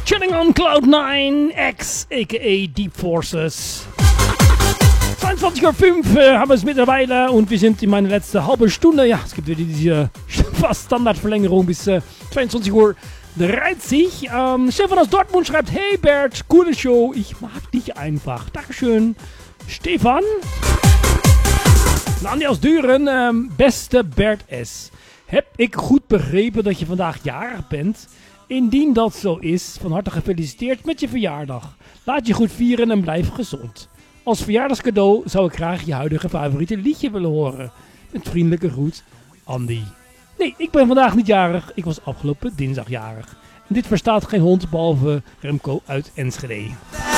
Chilling on Cloud 9 X, a.k.a. Deep Forces. 22:05 haben wir es mittlerweile und wir sind in meiner letzten halben Stunde. Ja, es gibt wieder diese fast Standardverlängerung bis 22:30 Uhr. Stefan aus Dortmund schreibt: Hey Bert, coole Show, ich mag dich einfach. Dankeschön, Stefan. Andi aus Duren, beste Bert S. Heb ik goed begrepen dat je vandaag jarig bent? Indien dat zo is, van harte gefeliciteerd met je verjaardag. Laat je goed vieren en blijf gezond. Als verjaardagscadeau zou ik graag je huidige favoriete liedje willen horen. Met vriendelijke groet, Andy. Nee, ik ben vandaag niet jarig. Ik was afgelopen dinsdag jarig. En dit verstaat geen hond behalve Remco uit Enschede.